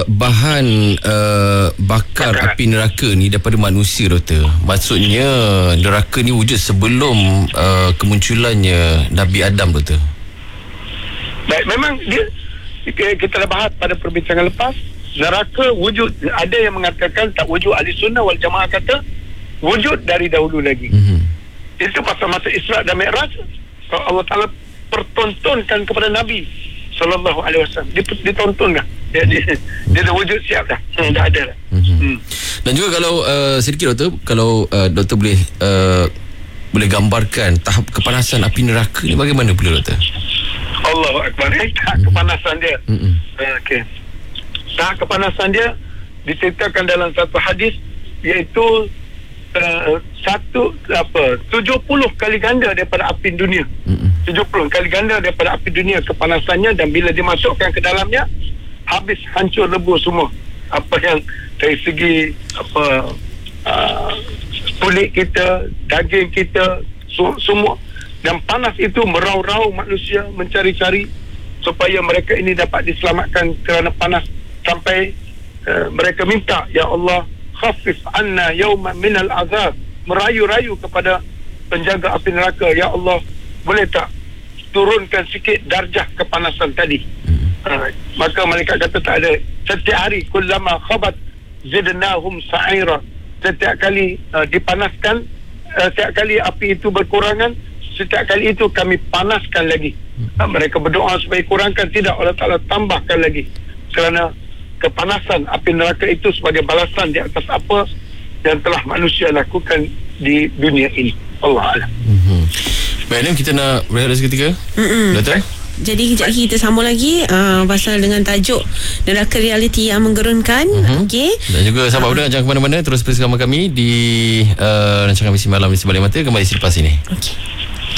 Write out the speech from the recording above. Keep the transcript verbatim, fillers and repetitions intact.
bahan uh, bakar Bakaran. api neraka ni daripada manusia, doktor. Maksudnya neraka ni wujud sebelum uh, kemunculannya Nabi Adam, doktor. Baik, memang dia kita dah bahas pada perbincangan lepas, neraka wujud. Ada yang mengatakan tak wujud. Ahli Sunnah wal Jamaah kata wujud dari dahulu lagi. Mm-hmm. Itu pasal masa Isra dan Mi'raj, Allah Ta'ala pertontonkan kepada Nabi sallallahu alaihi wasallam. Ditonton dah. Dia, dia, dia dah wujud siap dah. Hmm, dah ada dah. Mm-hmm. Hmm. Dan juga kalau uh, sedikit, doktor, kalau uh, doktor boleh uh, boleh gambarkan tahap kepanasan api neraka ni bagaimana pula, doktor? Allahu Akbar. Eh, tahap mm-hmm. kepanasan dia. Mm-hmm. Uh, Okey. Tahap kepanasan dia diceritakan dalam satu hadis, iaitu Uh, satu apa tujuh puluh kali ganda daripada api dunia. Mm-hmm. tujuh puluh kali ganda daripada api dunia kepanasannya, dan bila dimasukkan ke dalamnya habis, hancur lebur semua apa yang dari segi apa uh, kulit kita, daging kita, su- semua. Dan panas itu merau-rau manusia mencari-cari supaya mereka ini dapat diselamatkan kerana panas, sampai uh, mereka minta, ya Allah, khafif anna yawman minal azab, merayu-rayu kepada penjaga api neraka, ya Allah, boleh tak turunkan sikit darjah kepanasan tadi. hmm. uh, maka malaikat kata tak ada. Setiap hari kullama khabat zidnahum sa'ira, setiap kali uh, dipanaskan, uh, setiap kali api itu berkurangan, setiap kali itu kami panaskan lagi. hmm. uh, mereka berdoa supaya kurangkan, tidak, Allah Ta'ala tambahkan lagi, kerana kepanasan api neraka itu sebagai balasan di atas apa yang telah manusia lakukan di dunia ini. Allah Alam. Mm-hmm. Baik, Nim, kita nak berehat seketika. Mm-mm. Doktor? Jadi kejap lagi kita sambung lagi uh, pasal dengan tajuk neraka realiti yang menggerunkan. Mm-hmm. Okey. Dan juga sahabat muda, uh. jangan ke mana-mana, terus bersama kami di uh, rancangan Misi Malam di Sebalik Mata, kembali selepas ini. Okey.